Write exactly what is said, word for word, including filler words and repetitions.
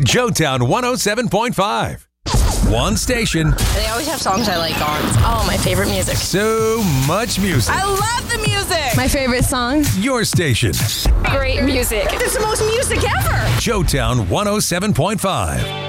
Joetown one oh seven point five. One station. They always have songs I like on. Oh, my favorite music. So much music. I love the music. My favorite song. Your station. Great music. It's the most music ever. Joetown one oh seven point five.